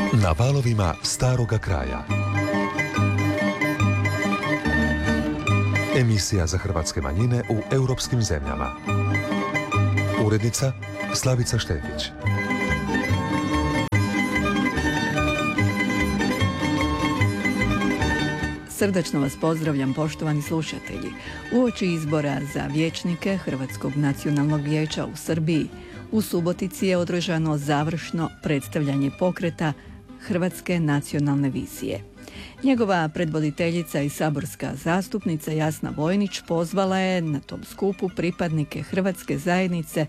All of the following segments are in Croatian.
Na valovima staroga kraja. Emisija za hrvatske manjine u europskim zemljama. Urednica Slavica Štetić. Srdačno vas pozdravljam, poštovani slušatelji. Uoči izbora za vijećnike Hrvatskog nacionalnog vijeća u Srbiji, u Subotici je održano završno predstavljanje pokreta Hrvatske nacionalne vizije. Njegova predvoditeljica i saborska zastupnica Jasna Vojnić pozvala je na tom skupu pripadnike Hrvatske zajednice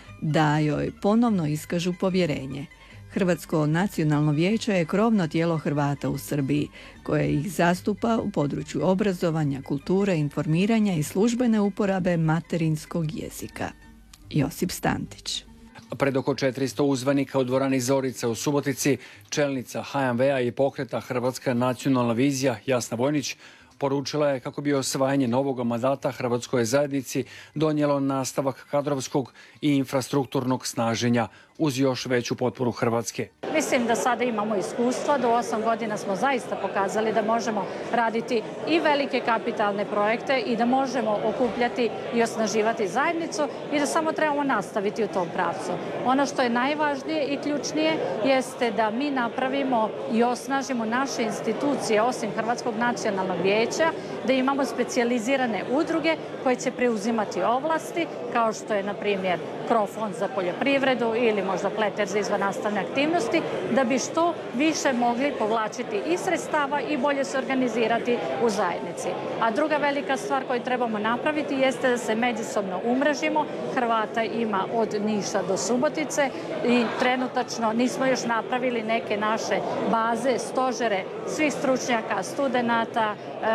da joj ponovno iskažu povjerenje. Hrvatsko nacionalno vijeće je krovno tijelo Hrvata u Srbiji, koje ih zastupa u području obrazovanja, kulture, informiranja i službene uporabe materinskog jezika. Josip Stantić. Pred oko 400 uzvanika u dvorani Zorica u Subotici, čelnica HNV-a i pokreta Hrvatska nacionalna vizija Jasna Vojnić poručila je kako bi osvajanje novog mandata Hrvatskoj zajednici donijelo nastavak kadrovskog i infrastrukturnog snaženja uz još veću potporu Hrvatske. Mislim da sada imamo iskustva, do 8 godina smo zaista pokazali da možemo raditi i velike kapitalne projekte i da možemo okupljati i osnaživati zajednicu i da samo trebamo nastaviti u tom pravcu. Ono što je najvažnije i ključnije jeste da mi napravimo i osnažimo naše institucije osim Hrvatskog nacionalnog vijeća, da imamo specijalizirane udruge koje će preuzimati ovlasti, kao što je na primjer Fond za poljoprivredu ili možda Pleter za izvannastavne aktivnosti, da bi što više mogli povlačiti i sredstava i bolje se organizirati u zajednici. A druga velika stvar koju trebamo napraviti jeste da se međusobno umrežimo. Hrvata ima od Niša do Subotice i trenutačno nismo još napravili neke naše baze, stožere svih stručnjaka, studenata,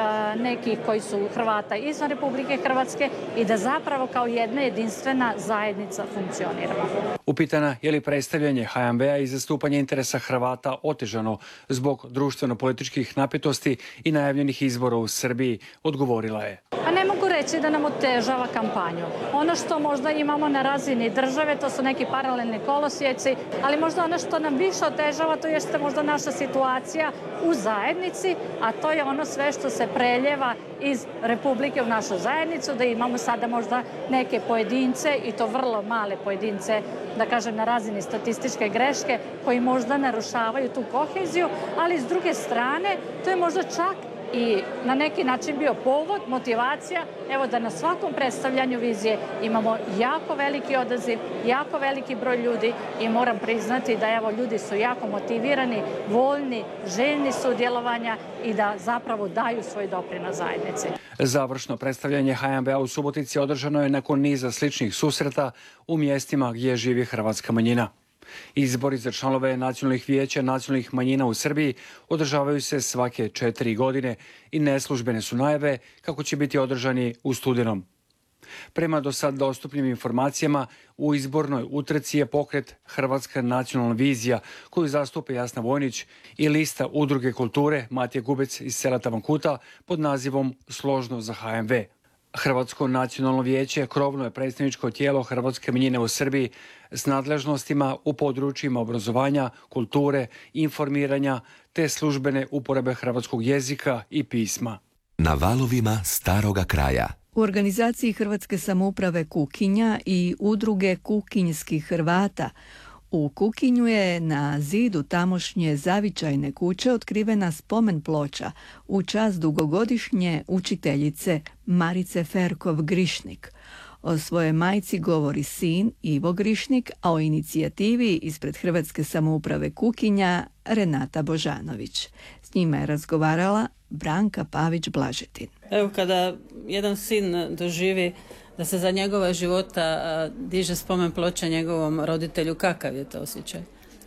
nekih koji su Hrvata izvan Republike Hrvatske i da zapravo kao jedna jedinstvena zajednica funkcioniramo. Upitana je li predstavljanje HNV-a i zastupanje interesa Hrvata otežano zbog društveno-političkih napetosti i najavljenih izbora u Srbiji, odgovorila je. Pa ne mogu reći da nam otežava kampanju. Ono što možda imamo na razini države, to su neki paralelni kolosijeci, ali možda ono što nam više otežava, to jeste možda naša situacija u zajednici, a to je ono sve što se preljeva iz Republike u našu zajednicu, da imamo sada možda neke pojedince, i to vrlo male pojedince, da kažem na razini statističke greške, koji možda narušavaju tu koheziju, ali s druge strane to je možda čak i na neki način bio povod, motivacija, evo da na svakom predstavljanju vizije imamo jako veliki odaziv, jako veliki broj ljudi i moram priznati da evo ljudi su jako motivirani, voljni, željni sudjelovanja i da zapravo daju svoj doprinos zajednici. Završno predstavljanje HNV-a u Subotici održano je nakon niza sličnih susreta u mjestima gdje živi hrvatska manjina. Izbori za članove nacionalnih vijeća nacionalnih manjina u Srbiji održavaju se svake 4 godine i neslužbene su najave kako će biti održani u studenom. Prema do sad dostupnim informacijama, u izbornoj utrci je pokret Hrvatska nacionalna vizija koju zastupa Jasna Vojnić i lista udruge kulture Matija Gubec iz sela Tavankuta pod nazivom Složno za HNV. Hrvatsko nacionalno vijeće krovno je predstavničko tijelo hrvatske manjine u Srbiji s nadležnostima u područjima obrazovanja, kulture, informiranja te službene uporabe hrvatskog jezika i pisma. Na valovima staroga kraja. U organizaciji Hrvatske samouprave Kukinja i udruge Kukinjskih Hrvata u Kukinju je na zidu tamošnje zavičajne kuće otkrivena spomen ploča u čast dugogodišnje učiteljice Marice Ferkov Grišnik. O svojoj majci govori sin Ivo Grišnik, a o inicijativi ispred Hrvatske samouprave Kukinja Renata Božanović. S njima je razgovarala Branka Pavić-Blažetin. Evo, kada jedan sin doživi da se za njegova života diže spomen ploča njegovom roditelju, kakav je to osjećaj?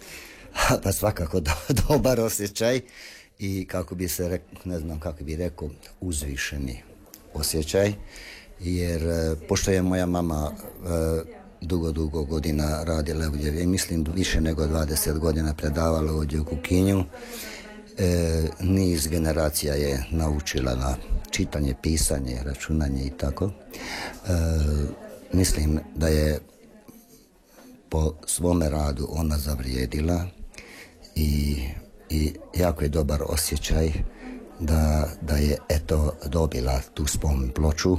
Pa svakako dobar osjećaj i kako bi rekao, uzvišeni osjećaj, jer pošto je moja mama dugo godina radila ovdje, i mislim više nego 20 godina predavala ovdje u Kukinju, niz generacija je naučila na čitanje, pisanje, računanje i tako. Mislim da je po svome radu ona zavrijedila i i jako je dobar osjećaj da je eto dobila tu spomen ploču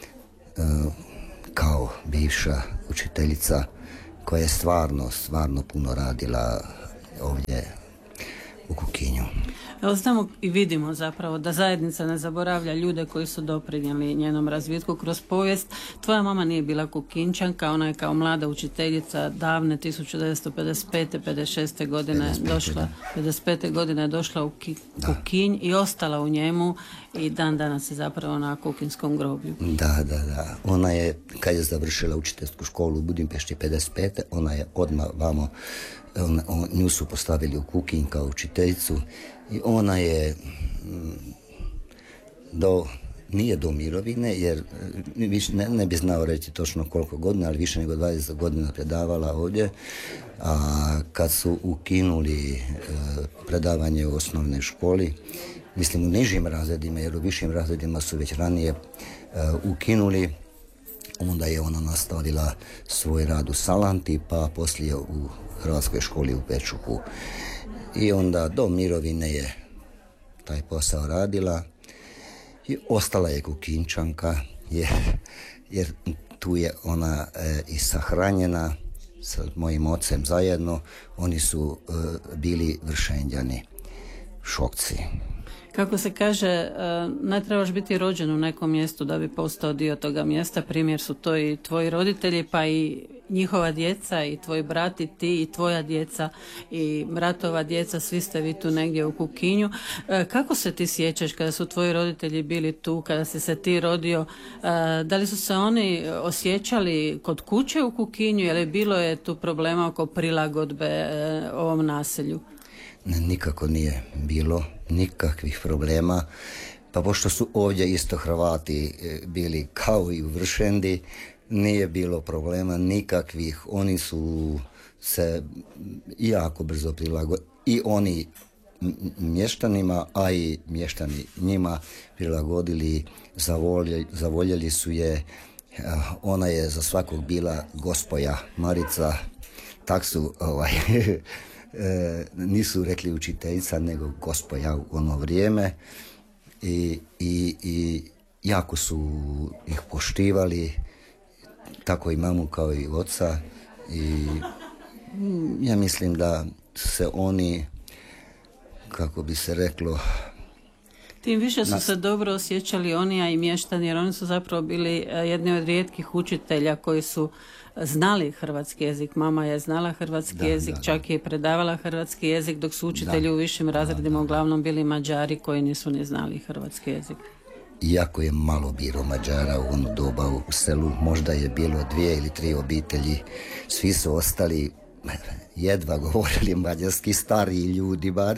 kao bivša učiteljica koja je stvarno puno radila ovdje u Kukinju. Evo znamo i vidimo zapravo da zajednica ne zaboravlja ljude koji su doprinijeli njenom razvitku kroz povijest. Tvoja mama nije bila Kukinčanka, ona je kao mlada učiteljica davne 1955. 56. godine 55. godine došla u Kukinj i ostala u njemu i dan danas je zapravo na Kukinskom groblju. Da. Ona je, kad je završila učiteljsku školu u Budimpešti 55. ona je odmah vamo, nju su postavili u Kukinj kao učiteljicu i ona je nije do mirovine, jer ne bi znao reći točno koliko godina, ali više nego 20 godina predavala ovdje, a kad su ukinuli predavanje u osnovnoj školi, mislim u nižim razredima, jer u višim razredima su već ranije ukinuli, onda je ona nastavila svoj rad u Salanti, pa poslije u Hrvatskoj školi u Pečuhu. I onda do mirovine je taj posao radila i ostala je Kukinčanka, jer tu je ona i sahranjena sa mojim ocem zajedno. Oni su bili Vršenjani, Šokci. Kako se kaže, ne trebaš biti rođen u nekom mjestu da bi postao dio toga mjesta. Primjer su to i tvoji roditelji, pa i njihova djeca i tvoj brat i ti i tvoja djeca i bratova djeca, svi ste vi tu negdje u Kukinju. Kako se ti sjećaš kada su tvoji roditelji bili tu, kada si se ti rodio? Da li su se oni osjećali kod kuće u Kukinju ili bilo je tu problema oko prilagodbe ovom naselju? Nikako nije bilo nikakvih problema, pa pošto su ovdje isto Hrvati bili kao i u Vršendi, nije bilo problema nikakvih. Oni su se jako brzo prilagodili i oni mještanima, a i mještani njima prilagodili, zavoljeli su je. Ona je za svakog bila gospoja Marica, tak su nisu rekli učiteljica, nego gospoja u ono vrijeme i jako su ih poštivali, tako i mamu kao i oca, i ja mislim da se oni, kako bi se reklo, tim više su se dobro osjećali oni, a i mještani, jer oni su zapravo bili jedni od rijetkih učitelja koji su znali hrvatski jezik. Mama je znala hrvatski jezik, čak je predavala hrvatski jezik, dok su učitelji u višim razredima uglavnom bili Mađari koji nisu ni znali hrvatski jezik. Iako je malo bilo Mađara u ono doba u selu, možda je bilo 2 ili 3 obitelji, svi su ostali jedva govorili mađarski, stariji ljudi bar,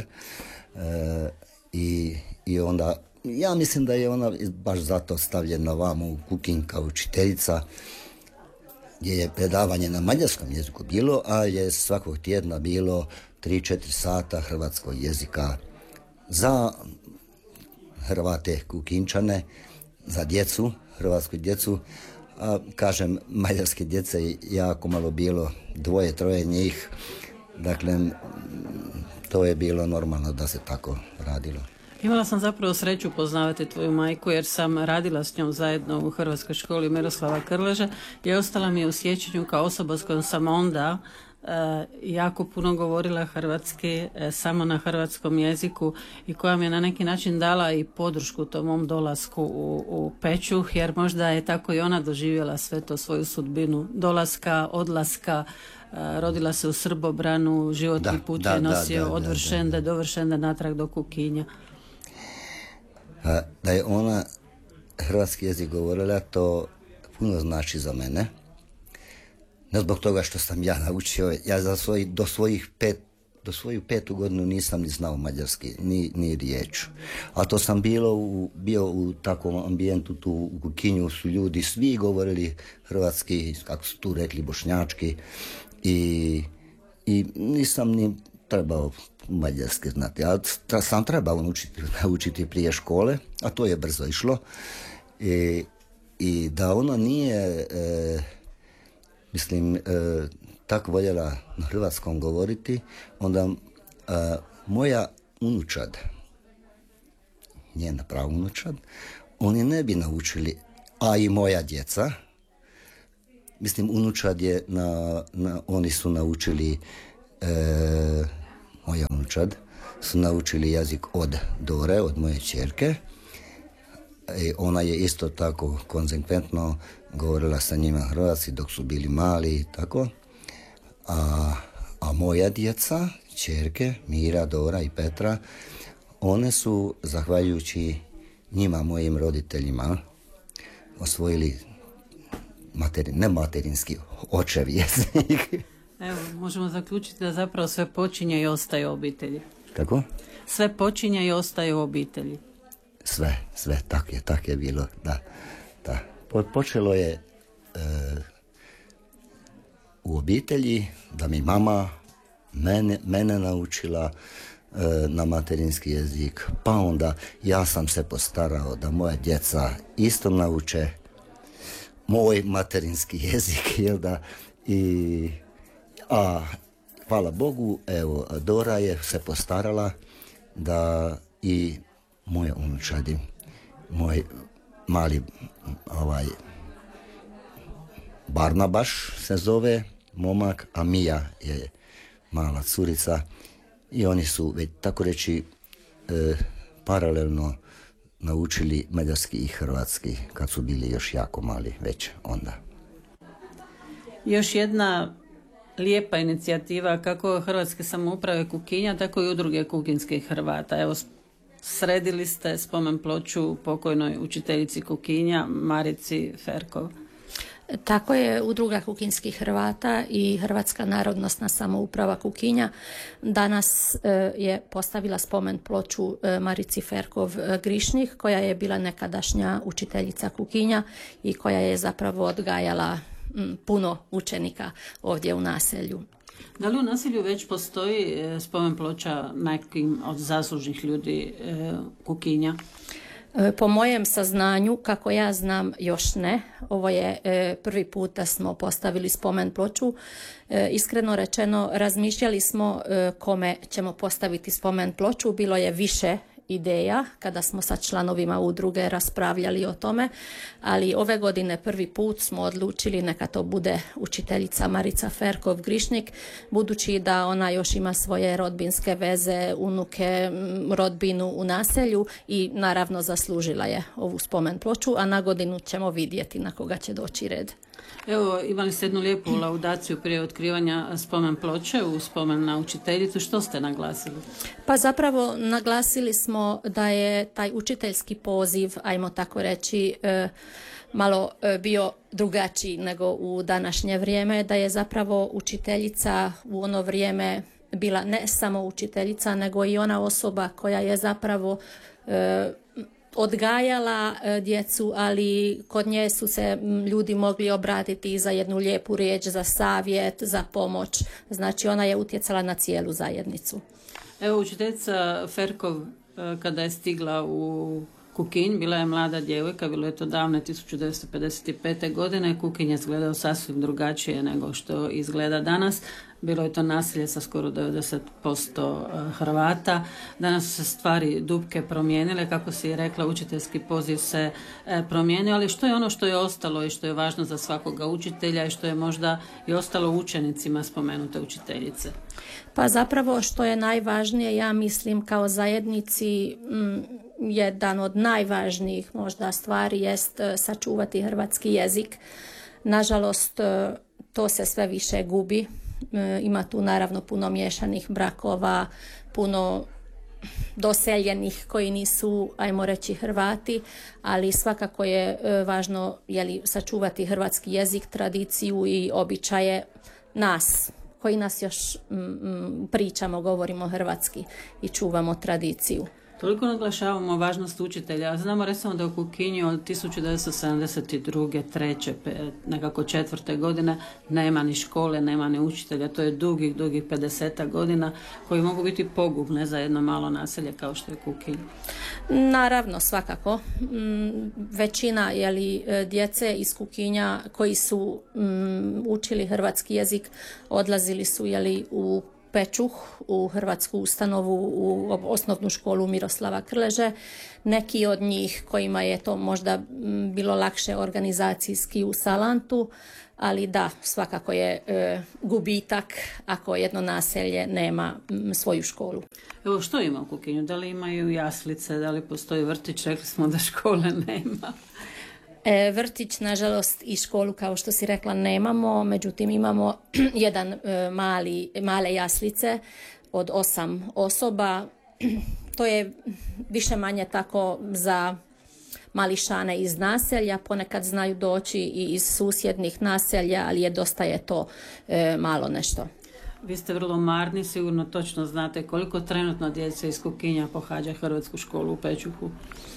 i onda ja mislim da je ona baš zato stavljena vamo u Kukinj kao učiteljica, gdje je predavanje na mađarskom jeziku bilo, a je svakog tjedna bilo 3-4 sata hrvatskog jezika za Hrvate Kukinčane, za djecu, hrvatsku djecu, a kažem, mađarske djece je jako malo bilo, 2-3 njih, dakle to je bilo normalno da se tako radilo. Imala sam zapravo sreću poznavati tvoju majku, jer sam radila s njom zajedno u Hrvatskoj školi Miroslava Krleže i ostala mi je u sjećanju kao osoba s kojom sam onda jako puno govorila hrvatski, samo na hrvatskom jeziku, i koja mi je na neki način dala i podršku tom mom dolasku u Pečuh, jer možda je tako i ona doživjela sve to, svoju sudbinu dolaska, odlaska. Rodila se u Srbobranu, životni put je nosio od Vršende do Vršende natrag do Kukinja. Da je ona hrvatski jezik govorila, to puno znači za mene. Ne zbog toga što sam ja naučio, ja do svoju 5. godinu nisam ni znao mađarski, ni riječ. A to sam bio u takvom ambijentu, tu u Kukinju su ljudi svi govorili hrvatski, kako su tu rekli, bošnjački, i nisam ni trebao mađarski znati. Ja sam trebao naučiti prije škole, a to je brzo išlo. I da ona nije, tako voljela na hrvatskom govoriti, onda moja unučad, njena pravunučad, oni ne bi naučili, a i moja djeca, mislim, unučad je, oni su naučili, moja unučad, su naučili jezik od Dore, od moje ćerke. I ona je isto tako konsekventno govorila sa njima hrvatski dok su bili mali i tako. A moja djeca, ćerke, Mira, Dora i Petra, one su, zahvaljujući njima, mojim roditeljima, osvojili ne materinski, očev jezik. Evo, možemo zaključiti da zapravo sve počinje i ostaje u obitelji. Kako? Sve počinje i ostaje u obitelji. Sve, tak je bilo, da. Počelo je u obitelji da mi mama mene naučila na materinski jezik, pa onda ja sam se postarao da moja djeca isto nauče moj materinski jezik, jel da? A hvala Bogu, evo, Dora je se postarala da i moje unučadi, moj mali Barnabaš se zove momak, a Mija je mala curica i oni su već tako reći paralelno naučili mađarski i hrvatski kad su bili još jako mali već onda. Još jedna lijepa inicijativa kako Hrvatske samouprave Kukinja, tako i udruge kukinskih Hrvata. Evo, sredili ste spomen ploču pokojnoj učiteljici Kukinja, Marici Ferkov. Tako je, udruga kukinskih Hrvata i Hrvatska narodnosna samouprava Kukinja danas je postavila spomen ploču Marici Ferkov Grišnih, koja je bila nekadašnja učiteljica Kukinja i koja je zapravo odgajala puno učenika ovdje u naselju. Da li u naselju već postoji spomen ploča nekim od zaslužnih ljudi Kukinja? Po mojem saznanju, kako ja znam, još ne. Ovo je prvi put da smo postavili spomen ploču. Iskreno rečeno, razmišljali smo kome ćemo postaviti spomen ploču. Bilo je više ideja kada smo sa članovima udruge raspravljali o tome, ali ove godine prvi put smo odlučili neka to bude učiteljica Marica Ferkov Grišnik, budući da ona još ima svoje rodbinske veze, unuke, rodbinu u naselju i naravno zaslužila je ovu spomen ploču, a na godinu ćemo vidjeti na koga će doći red. Evo, imali ste jednu lijepu laudaciju prije otkrivanja spomen ploče u spomen na učiteljicu. Što ste naglasili? Pa zapravo naglasili smo da je taj učiteljski poziv, ajmo tako reći, malo bio drugačiji nego u današnje vrijeme, da je zapravo učiteljica u ono vrijeme bila ne samo učiteljica, nego i ona osoba koja je zapravo odgajala djecu, ali kod nje su se ljudi mogli obratiti za jednu lijepu riječ, za savjet, za pomoć. Znači ona je utjecala na cijelu zajednicu. Evo, učiteljica Ferkov kada je stigla u Kukinj, bila je mlada djevojka, bilo je to davne 1955. godine. Kukinj je izgledao sasvim drugačije nego što izgleda danas. Bilo je to naselje sa skoro 90% Hrvata. Danas su se stvari dubke promijenile, kako si rekla, učiteljski poziv se promijenio, ali što je ono što je ostalo i što je važno za svakoga učitelja i što je možda i ostalo učenicima spomenute učiteljice? Pa zapravo što je najvažnije, ja mislim, kao zajednici, jedan od najvažnijih možda stvari jest sačuvati hrvatski jezik. Nažalost, to se sve više gubi. Ima tu naravno puno miješanih brakova, puno doseljenih koji nisu, ajmo reći, Hrvati, ali svakako je važno sačuvati hrvatski jezik, tradiciju i običaje nas, koji nas još pričamo, govorimo hrvatski i čuvamo tradiciju. Toliko naglašavamo važnost učitelja. Znamo recimo da u Kukinju od 1972. 3. nekako 4. godine nema ni škole, nema ni učitelja. To je dugih 50 godina koji mogu biti pogubne za jedno malo naselje kao što je Kukinj. Naravno, svakako. Većina djece iz Kukinja koji su učili hrvatski jezik odlazili su u Pečuh, u hrvatsku ustanovu, u osnovnu školu Miroslava Krleže. Neki od njih kojima je to možda bilo lakše organizacijski u Salantu, ali da, svakako je gubitak ako jedno naselje nema svoju školu. Evo, što ima u Kukinju? Da li imaju jaslice, da li postoji vrtić? Rekli smo da škole nema. Vrtić, nažalost, i školu, kao što si rekla, nemamo, međutim imamo jedan male jaslice od 8 osoba. To je više manje tako za mališane iz naselja, ponekad znaju doći i iz susjednih naselja, ali dosta je to malo nešto. Vi ste vrlo marni, sigurno točno znate koliko trenutno djece iz Kukinja pohađa hrvatsku školu u Pečuhu.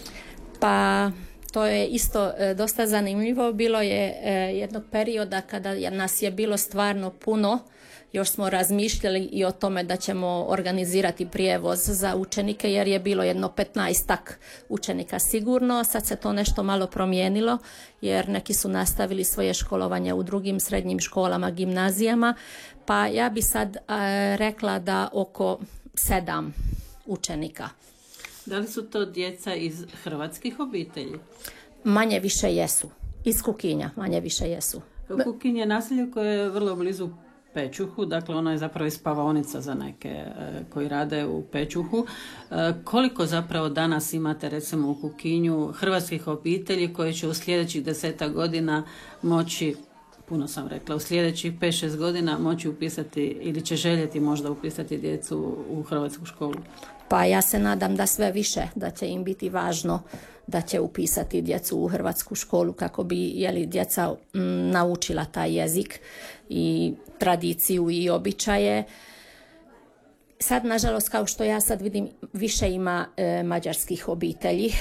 Pa to je isto dosta zanimljivo. Bilo je jednog perioda kada nas je bilo stvarno puno. Još smo razmišljali i o tome da ćemo organizirati prijevoz za učenike, jer je bilo jedno 15-tak učenika sigurno. Sad se to nešto malo promijenilo, jer neki su nastavili svoje školovanje u drugim srednjim školama, gimnazijama. Pa ja bi sad rekla da oko 7 učenika. Da li su to djeca iz hrvatskih obitelji? Manje više jesu. Iz Kukinja manje više jesu. Kukinj je naselje koje je vrlo blizu Pečuhu, dakle ono je zapravo i spavaonica za neke koji rade u Pečuhu. Koliko zapravo danas imate recimo u Kukinju hrvatskih obitelji koji će u sljedećih 10 godina moći, puno sam rekla, u sljedećih 5-6 godina moći upisati ili će željeti možda upisati djecu u hrvatsku školu? Pa ja se nadam da sve više, da će im biti važno da će upisati djecu u hrvatsku školu kako bi djeca naučila taj jezik i tradiciju i običaje. Sad, nažalost, kao što ja sad vidim, više ima mađarskih obitelji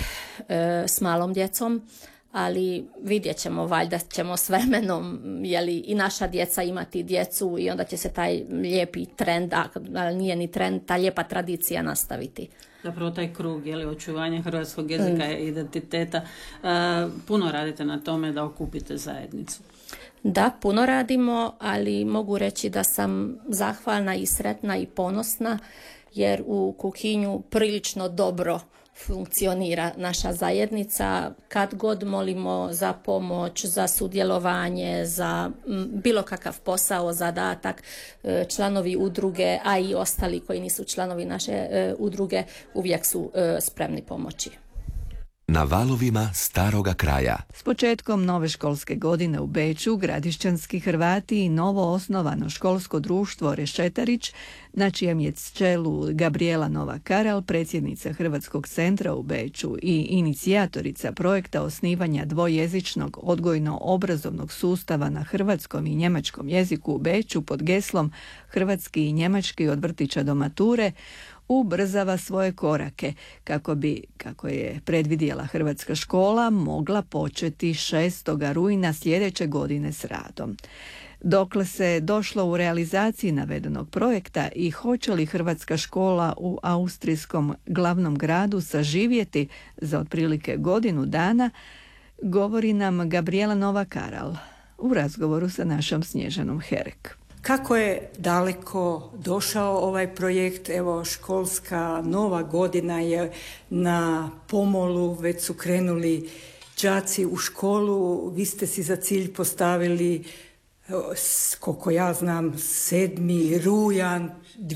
s malom djecom, ali vidjet ćemo, valjda ćemo s vremenom i naša djeca imati djecu i onda će se taj lijepi trend, ali nije ni trend, ta lijepa tradicija nastaviti. Zapravo taj krug, očuvanje hrvatskog jezika i identiteta. Puno radite na tome da okupite zajednicu. Da, puno radimo, ali mogu reći da sam zahvalna i sretna i ponosna, jer u Kukinju prilično dobro funkcionira naša zajednica. Kad god molimo za pomoć, za sudjelovanje, za bilo kakav posao, zadatak, članovi udruge, a i ostali koji nisu članovi naše udruge, uvijek su spremni pomoći. Na valovima staroga kraja. S početkom nove školske godine u Beču, gradišćanski Hrvati i novo osnovano školsko društvo Rešetarić, na čijem je čelu Gabriela Nova-Karal, predsjednica Hrvatskog centra u Beču i inicijatorica projekta osnivanja dvojezičnog odgojno-obrazovnog sustava na hrvatskom i njemačkom jeziku u Beču pod geslom Hrvatski i njemački od vrtića do mature, ubrzava svoje korake kako bi, kako je predvidjela hrvatska škola, mogla početi 6. rujna sljedeće godine s radom. Dokle se došlo u realizaciji navedenog projekta i hoće li hrvatska škola u austrijskom glavnom gradu saživjeti za otprilike godinu dana, govori nam Gabriela Nova-Karal u razgovoru sa našom Snježanom Herek. Kako je daleko došao ovaj projekt? Evo, školska nova godina je na pomolu, već su krenuli đaci u školu. Vi ste si za cilj postavili, koliko ja znam, 7. rujan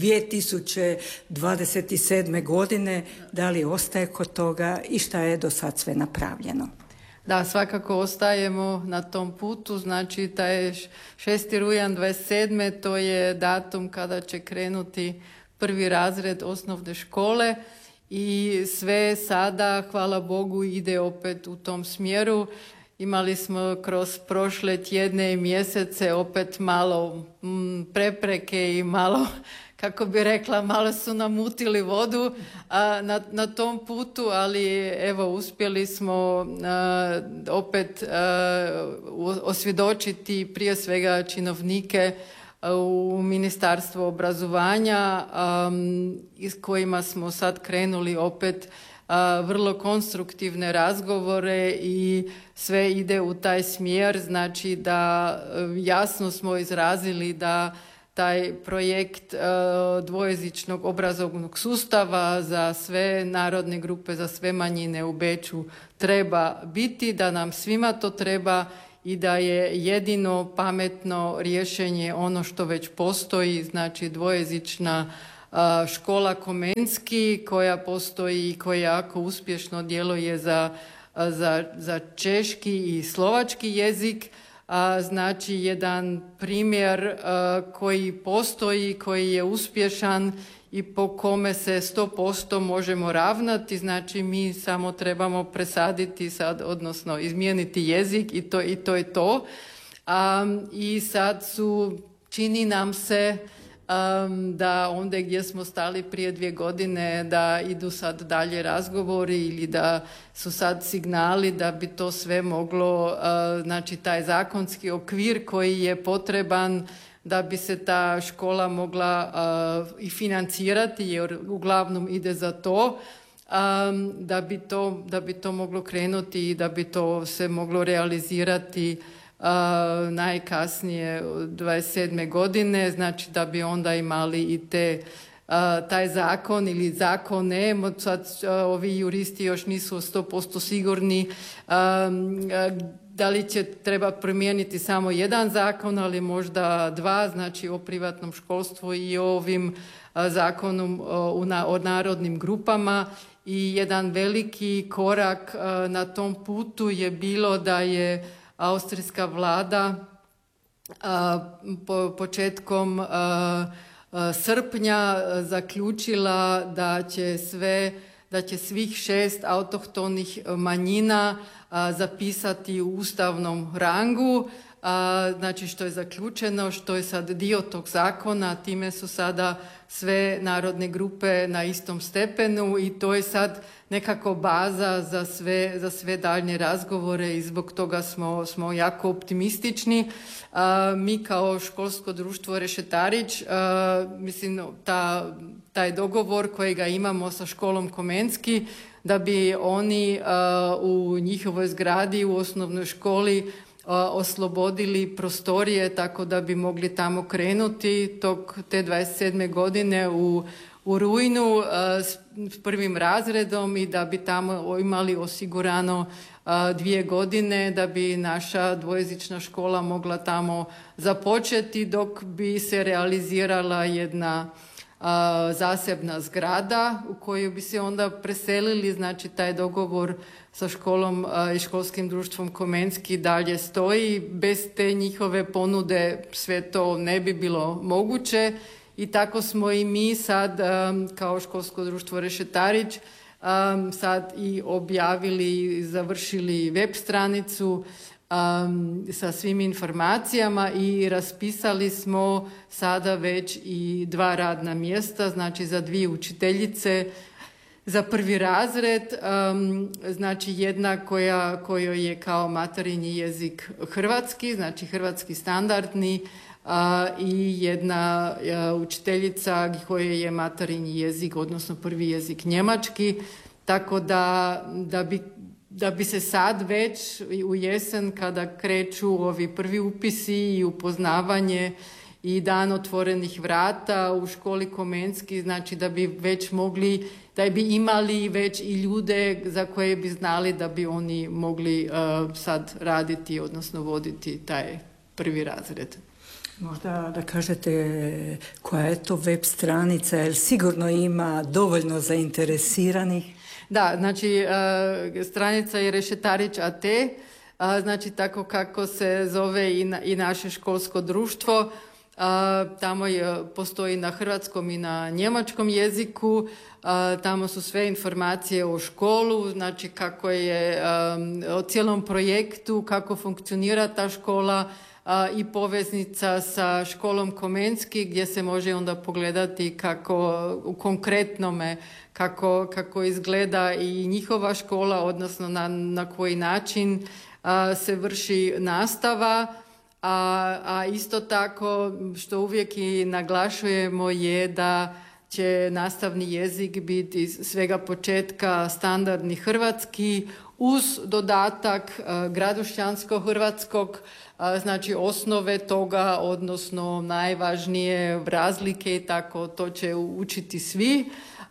2027. godine. Da li ostaje kod toga i šta je do sad sve napravljeno? Da, svakako ostajemo na tom putu, znači taj 6. rujan 27. to je datum kada će krenuti prvi razred osnovne škole i sve sada, hvala Bogu, ide opet u tom smjeru. Imali smo kroz prošle tjedne i mjesece opet malo prepreke i malo, kako bi rekla, malo su namutili vodu na tom putu, ali evo uspjeli smo opet osvjedočiti prije svega činovnike u Ministarstvu obrazovanja s kojima smo sad krenuli opet vrlo konstruktivne razgovore i sve ide u taj smjer, znači da jasno smo izrazili da taj projekt dvojezičnog obrazovnog sustava za sve narodne grupe, za sve manjine u Beču treba biti, da nam svima to treba i da je jedino pametno rješenje ono što već postoji, znači dvojezična škola Komenski koja postoji i koja jako uspješno djeluje za češki i slovački jezik. Znači jedan primjer koji postoji, koji je uspješan i po kome se 100% možemo ravnati, znači mi samo trebamo presaditi sad, odnosno izmijeniti jezik i to je to. I sad čini nam se da onda gdje smo stali prije 2 godine da idu sad dalje razgovori ili da su sad signali da bi to sve moglo, znači taj zakonski okvir koji je potreban da bi se ta škola mogla i financirati, jer uglavnom ide za to, da bi to moglo krenuti i da bi to se moglo realizirati najkasnije 27. godine, znači da bi onda imali i taj zakon ili zakone, sad ovi juristi još nisu 100% sigurni da li će treba promijeniti samo jedan zakon, ali možda 2, znači o privatnom školstvu i o ovim zakonom o narodnim grupama. I jedan veliki korak na tom putu je bilo da je austrijska vlada početkom srpnja zaključila da će svih 6 autohtonih manjina zapisati u ustavnom rangu, znači što je zaključeno, što je sad dio tog zakona, time su sada sve narodne grupe na istom stepenu i to je sad nekako baza za sve daljnje razgovore i zbog toga smo jako optimistični. Mi kao školsko društvo Rešetarić, mislim taj dogovor kojega imamo sa školom Komenski, da bi oni u njihovoj zgradi u osnovnoj školi oslobodili prostorije tako da bi mogli tamo krenuti te 27. godine u rujnu s 1. razredom i da bi tamo imali osigurano 2 godine da bi naša dvojezična škola mogla tamo započeti dok bi se realizirala jedna zasebna zgrada u koju bi se onda preselili, znači taj dogovor sa školom i školskim društvom Komenski dalje stoji. Bez te njihove ponude sve to ne bi bilo moguće i tako smo i mi sad kao školsko društvo Rešetarić sad i objavili, završili web stranicu sa svim informacijama i raspisali smo sada već i 2 radna mjesta, znači za 2 učiteljice za 1. razred, znači jedna kojoj je kao materinji jezik hrvatski, znači hrvatski standardni, i jedna učiteljica kojoj je materinji jezik, odnosno 1. jezik njemački, tako da bi se sad već u jesen kada kreću ovi prvi upisi i upoznavanje i dan otvorenih vrata u školi Komenski, znači da bi već mogli, da bi imali već i ljude za koje bi znali da bi oni mogli sad raditi, odnosno voditi taj 1. razred. Možda da kažete koja je to web stranica, jer sigurno ima dovoljno zainteresiranih. Da, znači stranica je Rešetarić.at, znači tako kako se zove i naše školsko društvo. Tamo postoji na hrvatskom i na njemačkom jeziku, tamo su sve informacije o školu, znači kako je o cijelom projektu, kako funkcionira ta škola i poveznica sa školom Komenski gdje se može onda pogledati kako u konkretnome kako izgleda i njihova škola, odnosno na koji način se vrši nastava. A isto tako što uvijek i naglašujemo je da će nastavni jezik biti svega početka standardni hrvatski uz dodatak gradušćansko-hrvatskog, znači osnove toga, odnosno najvažnije razlike i tako, to će učiti svi.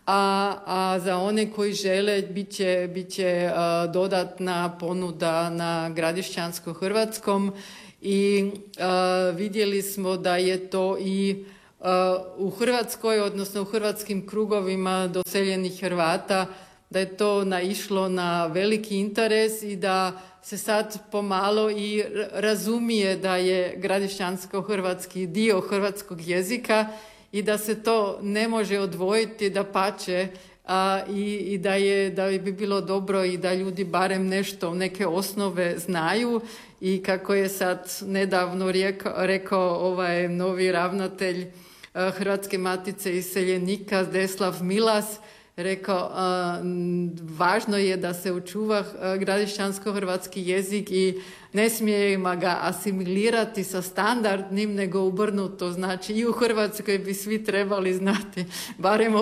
A za one koji žele bit će dodatna ponuda na gradišćansko-hrvatskom i vidjeli smo da je to i u Hrvatskoj, odnosno u hrvatskim krugovima doseljenih Hrvata, da je to naišlo na veliki interes i da se sad pomalo i razumije da je gradišćansko-hrvatski dio hrvatskog jezika i da se to ne može odvojiti, dapače, i da bi bilo dobro i da ljudi barem nešto, neke osnove znaju. I kako je sad nedavno rekao ovaj novi ravnatelj Hrvatske matice iseljenika Zdeslav Milas, rekao važno je da se očuva gradišćansko-hrvatski jezik i ne smijemo ga asimilirati sa standardnim, nego obrnuto. Znači i u Hrvatskoj bi svi trebali znati barem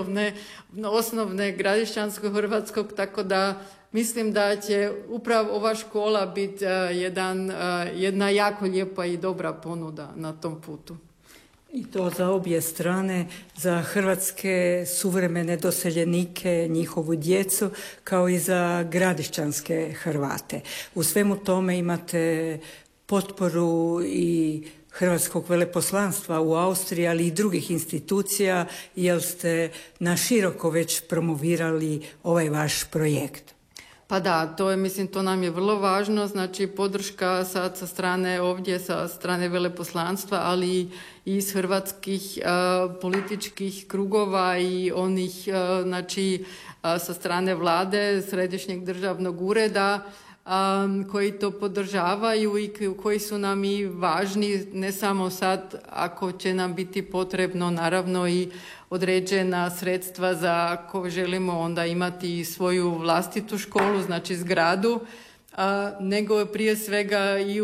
osnovne gradišćansko-hrvatskog, tako da mislim da će upravo ova škola biti jedna jako lijepa i dobra ponuda na tom putu. I to za obje strane, za hrvatske suvremene doseljenike, njihovu djecu, kao i za gradišćanske Hrvate. U svemu tome imate potporu i Hrvatskog veleposlanstva u Austriji, ali i drugih institucija, jer ste na široko već promovirali ovaj vaš projekt. Pa da, to nam je vrlo važno, znači podrška sad sa strane ovdje, sa strane veleposlanstva, ali i iz hrvatskih političkih krugova i onih, znači sa strane vlade, Središnjeg državnog ureda, koji to podržavaju i koji su nam i važni, ne samo sad ako će nam biti potrebno naravno i određena sredstva za ako želimo onda imati svoju vlastitu školu, znači zgradu, nego prije svega i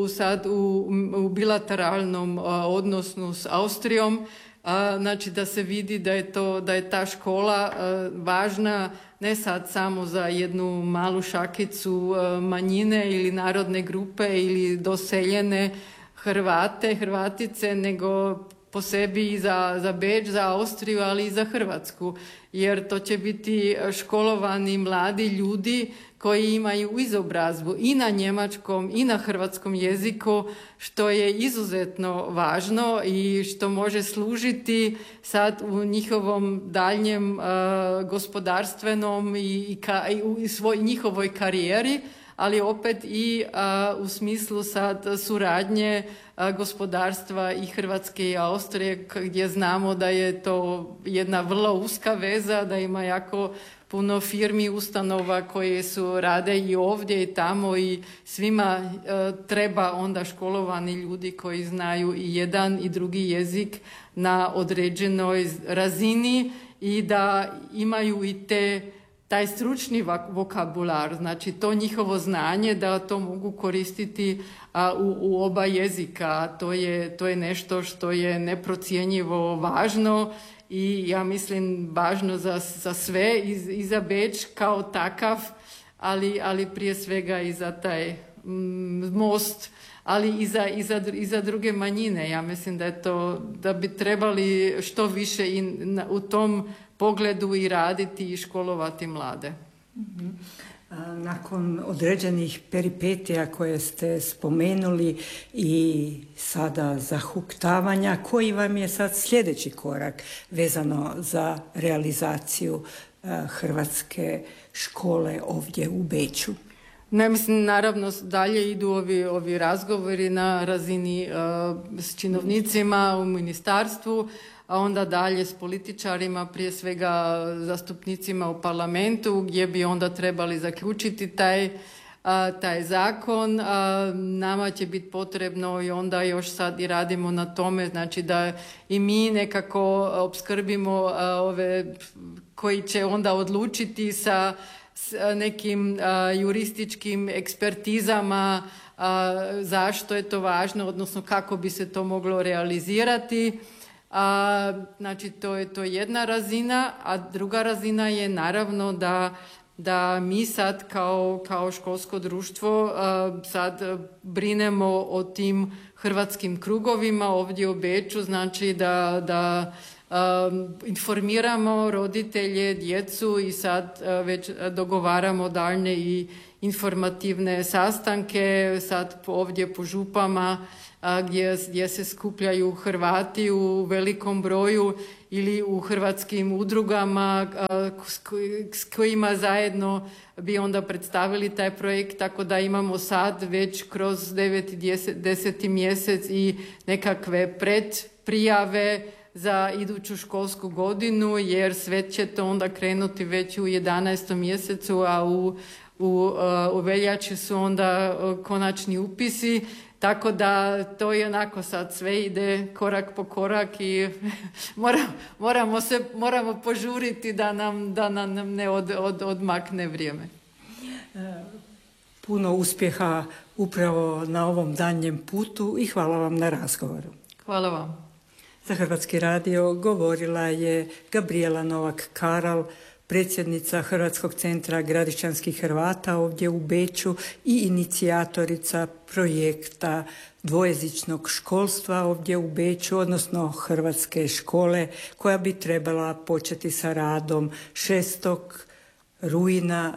u bilateralnom odnosu s Austrijom, znači da se vidi da je ta škola važna ne sad samo za jednu malu šakicu manjine ili narodne grupe ili doseljene Hrvate, Hrvatice, nego po sebi i za Beč, za Austriju, ali i za Hrvatsku. Jer to će biti školovani mladi ljudi koji imaju izobrazbu i na njemačkom i na hrvatskom jeziku, što je izuzetno važno i što može služiti sad u njihovom daljnjem gospodarstvenom i njihovoj karijeri, ali opet i u smislu sad suradnje gospodarstva i Hrvatske i Austrije, gdje znamo da je to jedna vrlo uska veza, da ima jako puno firmi, ustanova koje rade i ovdje i tamo i svima treba onda školovani ljudi koji znaju i jedan i drugi jezik na određenoj razini i da imaju i taj stručni vokabular, znači to njihovo znanje da to mogu koristiti u oba jezika. To je nešto što je neprocjenjivo važno i ja mislim važno za sve i za Beč kao takav, ali prije svega i za taj most, ali i za druge manjine. Ja mislim da bi trebali što više i u tom pogledu i raditi i školovati mlade. Nakon određenih peripetija koje ste spomenuli i sada zahuktavanja, koji vam je sad sljedeći korak vezano za realizaciju hrvatske škole ovdje u Beču? Ne, mislim, naravno dalje idu ovi razgovori na razini s činovnicima u ministarstvu, a onda dalje s političarima, prije svega zastupnicima u parlamentu, gdje bi onda trebali zaključiti taj zakon. Nama će biti potrebno i onda još sad i radimo na tome, znači da i mi nekako opskrbimo ove koji će onda odlučiti sa nekim jurističkim ekspertizama zašto je to važno, odnosno kako bi se to moglo realizirati. Znači, to je jedna razina, a druga razina je naravno da mi sad kao školsko društvo sad brinemo o tim hrvatskim krugovima ovdje u Beču, znači da informiramo roditelje, djecu i sad već dogovaramo daljne i informativne sastanke sad ovdje po župama gdje se skupljaju Hrvati u velikom broju ili u hrvatskim udrugama s kojima zajedno bi onda predstavili taj projekt, tako da imamo sad već kroz 9. i 10. mjesec i nekakve predprijave za iduću školsku godinu, jer sve će to onda krenuti već u 11. mjesecu, a u veljači su onda konačni upisi. Tako da to je onako sad sve ide korak po korak i moramo požuriti da nam ne odmakne vrijeme. Puno uspjeha upravo na ovom daljnjem putu i hvala vam na razgovoru. Hvala vam. Za Hrvatski radio govorila je Gabriela Novak-Karal, predsjednica Hrvatskog centra gradišćanskih Hrvata ovdje u Beču i inicijatorica projekta dvojezičnog školstva ovdje u Beču, odnosno Hrvatske škole, koja bi trebala početi sa radom 6. rujna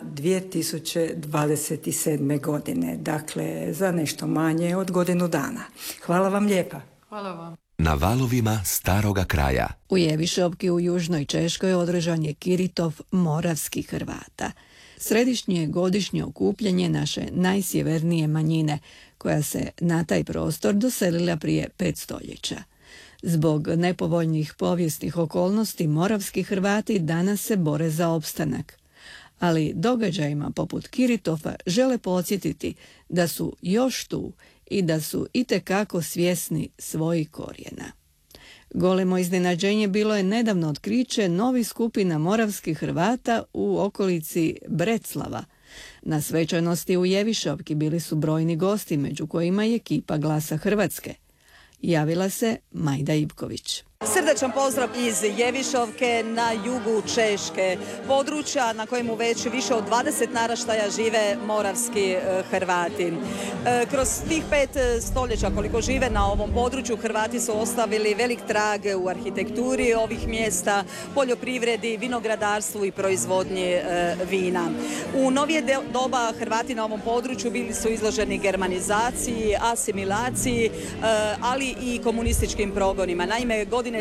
2027. godine. Dakle, za nešto manje od godinu dana. Hvala vam lijepa. Hvala vam. Na valovima staroga kraja. U Jevišovki u Južnoj Češkoj održan je Kiritov moravskih Hrvata. Središnje godišnje okupljanje naše najsjevernije manjine, koja se na taj prostor doselila prije 5 stoljeća. Zbog nepovoljnih povijesnih okolnosti moravski Hrvati danas se bore za opstanak. Ali događajima poput Kiritova žele podsjetiti da su još tu i da su itekako svjesni svojih korijena. Golemo iznenađenje bilo je nedavno otkriće novih skupina moravskih Hrvata u okolici Breclava. Na svečanosti u Jevišovki bili su brojni gosti, među kojima je ekipa Glasa Hrvatske. Javila se Majda Ivković. Srdačan pozdrav iz Jevišovke na jugu Češke, područja na kojemu već više od 20 naraštaja žive moravski Hrvati. Kroz tih 5 stoljeća koliko žive na ovom području, Hrvati su ostavili velik trag u arhitekturi ovih mjesta, poljoprivredi, vinogradarstvu i proizvodnji vina. U novije doba Hrvati na ovom području bili su izloženi germanizaciji, asimilaciji, ali i komunističkim progonima. Naime, godine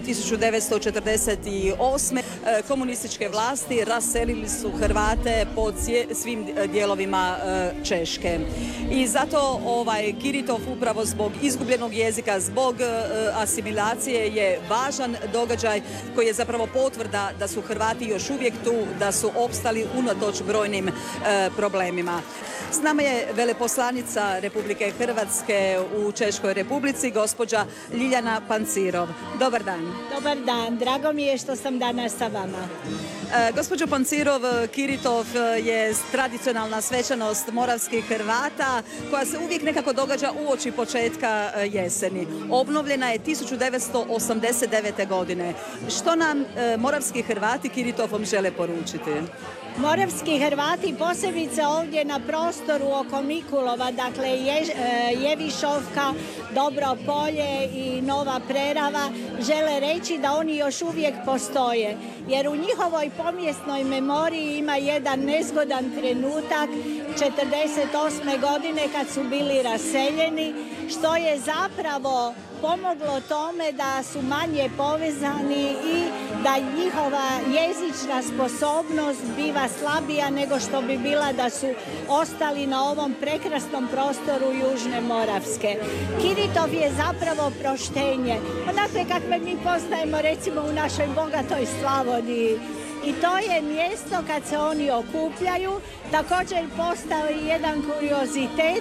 1948. komunističke vlasti raselili su Hrvate po svim dijelovima Češke. I zato Kiritov upravo zbog izgubljenog jezika, zbog asimilacije je važan događaj koji je zapravo potvrda da su Hrvati još uvijek tu, da su opstali unatoč brojnim problemima. S nama je veleposlanica Republike Hrvatske u Češkoj Republici, gospođa Ljiljana Pancirov. Dobar dan. Dobar dan, drago mi je što sam danas sa vama. Gospođo Pancirov, Kiritov je tradicionalna svečanost moravskih Hrvata koja se uvijek nekako događa uoči početka jeseni. Obnovljena je 1989. godine. Što nam moravski Hrvati Kiritovom žele poručiti? Moravski Hrvati, posebice ovdje na prostoru oko Mikulova, dakle Jevišovka, Dobro polje i Nova Prerava, žele reći da oni još uvijek postoje. Jer u njihovoj povijesnoj memoriji ima jedan nezgodan trenutak 48. godine kad su bili raseljeni, što je zapravo pomoglo tome da su manje povezani i da njihova jezična sposobnost biva slabija nego što bi bila da su ostali na ovom prekrasnom prostoru Južne Moravske. Kiritov je zapravo proštenje, onakve kakve mi poznajemo recimo u našoj bogatoj Slavoniji. I to je mjesto kad se oni okupljaju. Također postoji jedan kuriozitet,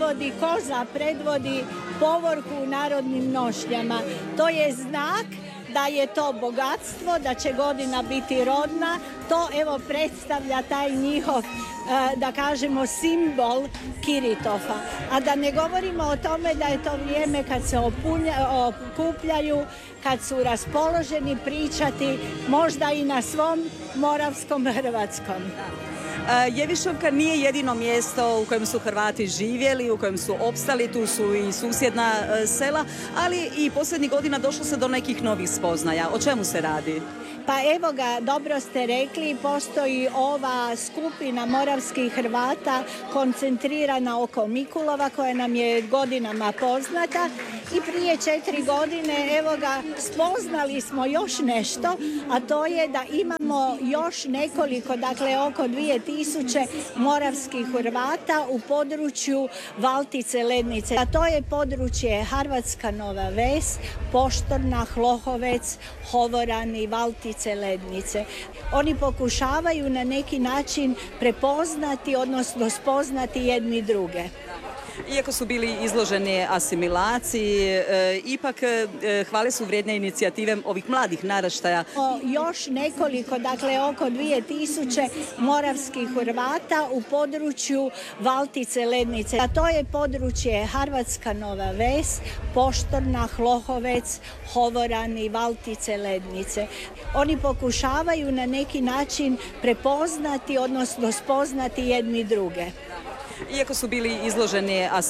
koza predvodi povorku u narodnim nošnjama. To je znak da je to bogatstvo, da će godina biti rodna. To evo predstavlja taj njihov, da kažemo, simbol Kiritofa. A da ne govorimo o tome da je to vrijeme kad se okupljaju, kad su raspoloženi pričati možda i na svom moravskom hrvatskom. Jevišovka nije jedino mjesto u kojem su Hrvati živjeli, u kojem su opstali, tu su i susjedna sela, ali i posljednjih godina došlo se do nekih novih spoznaja. O čemu se radi? Pa evo ga, dobro ste rekli, postoji ova skupina moravskih Hrvata koncentrirana oko Mikulova koja nam je godinama poznata i prije 4 godine evo ga spoznali smo još nešto, a to je da imamo još nekoliko, dakle oko 2000 moravskih Hrvata u području Valtice Lednice. A to je područje Hrvatska Nova Ves, Poštorna, Hlohovec, Hovorani, Valtice Lednice. Oni pokušavaju na neki način prepoznati, odnosno spoznati jedni druge. Iako su bili izloženi asimilaciji, ipak hvale su vrijedne inicijative ovih mladih naraštaja. Još nekoliko, dakle oko 2000 moravskih Hrvata u području Valtice Lednice. A to je područje Hrvatska Nova Ves, Poštorna, Hlohovec, Hovorani, Valtice Lednice. Oni pokušavaju na neki način prepoznati, odnosno spoznati jedni druge. Iako su bili izloženi